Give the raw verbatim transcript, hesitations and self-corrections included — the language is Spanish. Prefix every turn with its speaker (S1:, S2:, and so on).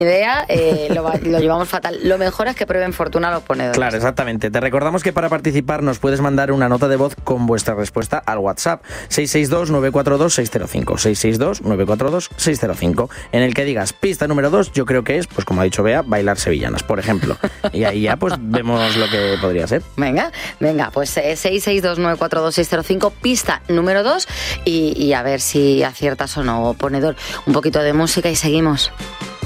S1: idea, eh, lo, lo llevamos fatal. Lo mejor es que prueben fortuna los ponedores.
S2: Claro, exactamente. Te recordamos que para participar nos puedes mandar una nota de voz con vuestra respuesta al WhatsApp seis seis dos, nueve cuatro dos, seis cero cinco, seis seis dos, nueve cuatro dos, seis cero cinco, en el que digas pista número dos, yo creo que es, pues como ha dicho Bea, bailar sevillanas, por ejemplo. Y ahí ya pues vemos lo que podría ser.
S1: Venga, venga, pues eh, seis seis dos, nueve cuatro dos, seis cero cinco, pista número dos, y, y a ver si aciertas o no, ponedor. Un poquito de música y seguimos.